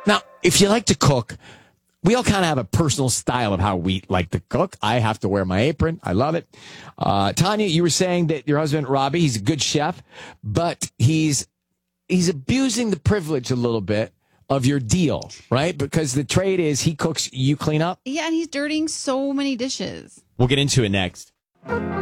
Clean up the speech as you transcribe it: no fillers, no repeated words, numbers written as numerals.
Now, if you like to cook, we all kind of have a personal style of how we like to cook. I have to wear my apron. I love it. Tanya, you were saying that your husband, Robbie, he's a good chef, but he's abusing the privilege a little bit of your deal, right? Because the trade is he cooks, you clean up. Yeah, and he's dirtying so many dishes. We'll get into it next.